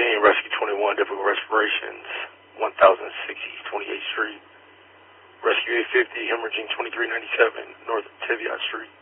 Rescue 21, difficult respirations, 1060 28th Street. Rescue 850, hemorrhaging 2397, north of Teviot Street.